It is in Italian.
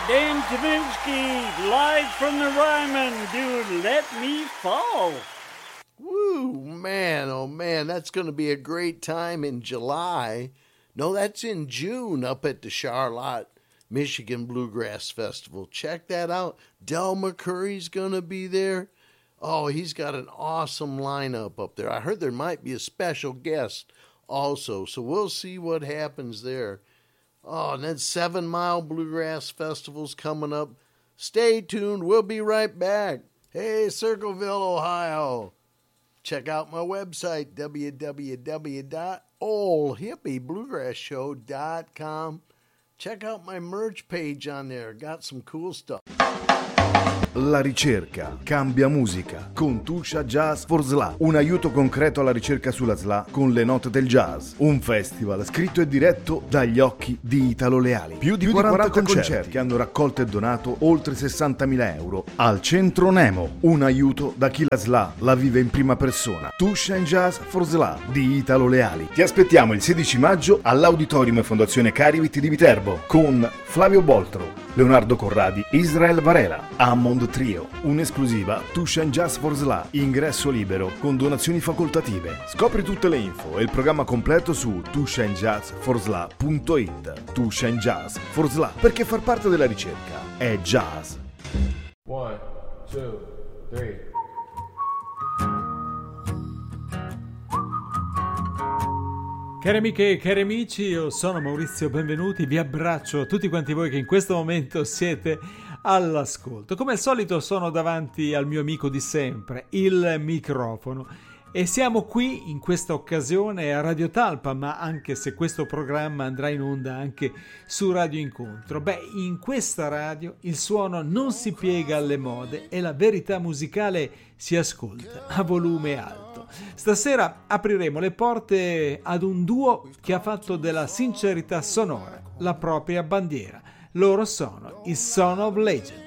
Dan Kaminsky, live from the Ryman, do Let Me Fall. Woo, man, oh man, that's going to be a great time in July. No, that's in June up at the Charlotte, Michigan Bluegrass Festival. Check that out. Del McCurry's going to be there. Oh, he's got an awesome lineup up there. I heard there might be a special guest also, so we'll see what happens there. Oh, and then 7 Mile Bluegrass Festival's coming up. Stay tuned. We'll be right back. Hey, Circleville, Ohio. Check out my website, www.oldhippiebluegrassshow.com. Check out my merch page on there. Got some cool stuff. La ricerca cambia musica con Tuscia Jazz for SLA, un aiuto concreto alla ricerca sulla SLA con le note del jazz, un festival scritto e diretto dagli occhi di Italo Leali, più di 40 concerti che hanno raccolto e donato oltre 60.000 euro al Centro Nemo, un aiuto da chi la SLA la vive in prima persona. Tuscia Jazz for SLA di Italo Leali. Ti aspettiamo il 16 maggio all'Auditorium Fondazione Carivit di Viterbo con Flavio Boltro, Leonardo Corradi, Israel Varela, Hammond Trio, un'esclusiva Tuscia Jazz for SLA, ingresso libero con donazioni facoltative. Scopri tutte le info e il programma completo su tusciaandjazzforsla.it. Tuscia Jazz for SLA, perché far parte della ricerca è jazz. 1, 2, 3. Cari amiche e cari amici, io sono Maurizio, benvenuti, vi abbraccio a tutti quanti voi che in questo momento siete all'ascolto. Come al solito sono davanti al mio amico di sempre, il microfono, e siamo qui in questa occasione a Radio Talpa, ma anche se questo programma andrà in onda anche su Radio Incontro. In questa radio il suono non si piega alle mode e la verità musicale si ascolta a volume alto. Stasera apriremo le porte ad un duo che ha fatto della sincerità sonora la propria bandiera. Loro sono i Son of Legend.